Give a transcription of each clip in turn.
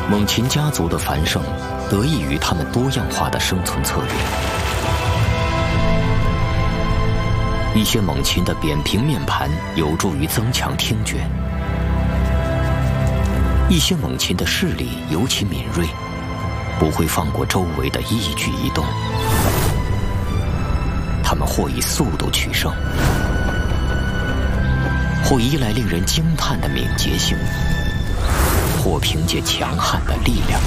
猛禽家族的繁盛得益于它们多样化的生存策略。一些猛禽的扁平面盘有助于增强听觉。一些猛禽的视力尤其敏锐，不会放过周围的一举一动。它们或以速度取胜，或依赖令人惊叹的敏捷性，或凭借强悍的力量。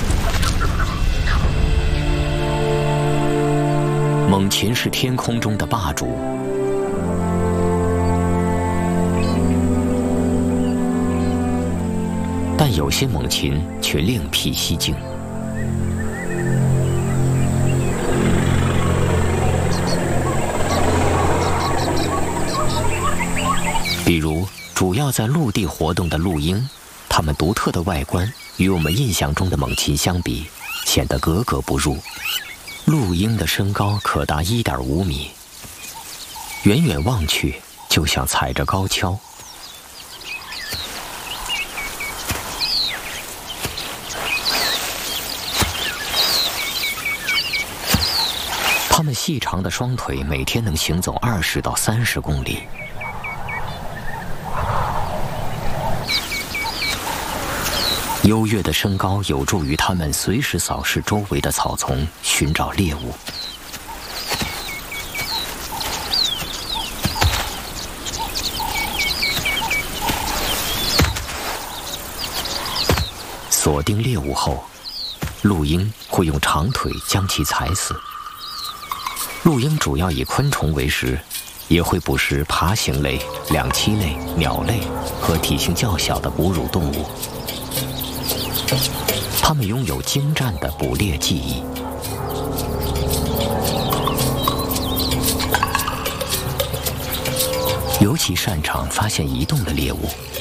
猛禽是天空中的霸主，但有些猛禽却另辟蹊径。比如，主要在陆地活动的陆鹰，它们独特的外观与我们印象中的猛禽相比，显得格格不入。陆鹰的身高可达1.5米，远远望去就像踩着高跷。它们细长的双腿每天能行走20到30公里。优越的身高有助于它们随时扫视周围的草丛，寻找猎物。锁定猎物后，陆鹰会用长腿将其踩死。陆鹰主要以昆虫为食，也会捕食爬行类、两栖类、鸟类和体型较小的哺乳动物。它们拥有精湛的捕猎技艺。尤其擅长发现移动的猎物。